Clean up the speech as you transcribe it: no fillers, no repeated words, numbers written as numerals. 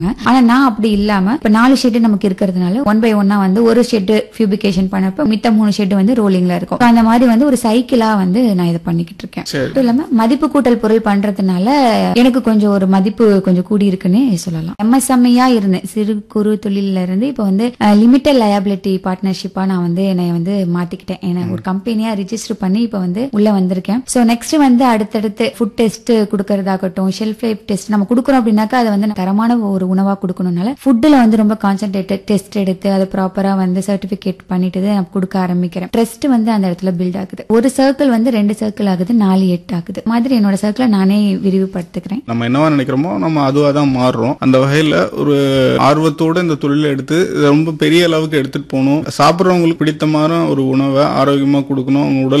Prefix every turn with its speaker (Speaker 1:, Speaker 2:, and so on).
Speaker 1: ஆனா நான் அப்படி இல்லாம இப்ப 4 ஷெட் நமக்கு இருக்கிறதுனால 1 by 1 வந்து ஒரு ஷெட் பியூபிகேஷன் பண்ணப்ப மித்த 3 ஷெட் வந்து ரோலிங்ல இருக்கும். அந்த மாதிரி வந்து ஒரு சைக்கிளா வந்து நான் இதை பண்ணிக்கிட்டு இருக்கேன். மட்டும் இல்லாம மதிப்பு கூட்டல் பொருள் பண்றதுனால எனக்கு கொஞ்சம் ஒரு மதிப்பு கொஞ்சம் கூடி இருக்குன்னு சொல்லலாம். எம்எஸ்எம்இயா இருந்தேன், சிறு குறு தொழில இருந்து இப்ப வந்து லிமிடெட் லயபிலிட்டி பார்ட்னர்ஷிப்பா நான் வந்து என்னை வந்து மாத்திக்கிட்டேன். எனக்கு ஒரு கம்பெனியா ரிஜிஸ்டர் பண்ணி இப்ப வந்து உள்ள வந்திருக்கேன். சோ நெக்ஸ்ட் வந்து அடுத்தடுத்து food test கொடுக்கறதாகட்டும், shelf life test நம்ம கொடுக்கறோம் அப்படின்னாக்கா அதை வந்து தரமான ஒரு உணவா கொடுக்கணும்னால ஃபுட்ல வந்து ரொம்ப கான்சென்ட்ரேட்டட் டெஸ்ட் எடுத்து அதை ப்ராப்பரா வந்து சர்டிபிகேட் பண்ணிட்டு நான் கொடுக்க ஆரம்பிக்கிறேன். ட்ரஸ்ட் வந்து அந்த இடத்துல பில்ட் ஆகுது. ஒரு சர்க்கிள் வந்து 2 சர்க்கிள் ஆகுது, 4 8 ஆகுது. மாதிரி என்னோட சர்க்கிளை நானே விரிவுபடுத்துக்கிறேன்.
Speaker 2: நம்ம என்னவா நினைக்கிறோமோ நம்ம அதுவா தான் மாறுறோம். அந்த வகையில ஒரு ஆர்வத்தோட இந்த தொழிலை எடுத்து ரொம்ப பெரிய அளவுக்கு எடுத்துட்டு போகணும். சாப்பிட்றவங்களுக்கு பிடித்தமான ஒரு உணவை ஆரோக்கியமா கொடுக்கணும். அவங்க உடல்